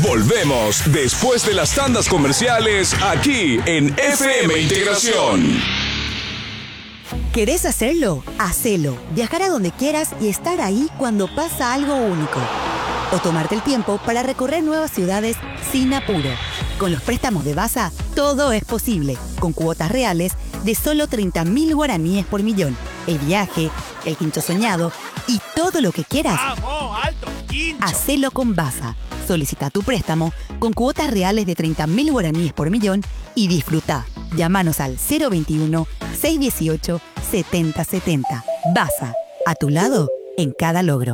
Volvemos después de las tandas comerciales aquí en FM Integración. ¿Querés hacerlo? Hacelo. Viajar a donde quieras y estar ahí cuando pasa algo único. O tomarte el tiempo para recorrer nuevas ciudades sin apuro. Con los préstamos de Basa, todo es posible. Con cuotas reales de solo 30.000 guaraníes por millón. El viaje, el quincho soñado y todo lo que quieras. ¡Vamos, alto, quincho! Hacelo con Basa. Solicita tu préstamo con cuotas reales de 30.000 guaraníes por millón y disfruta. Llámanos al 021-618-7070. Basa, a tu lado en cada logro.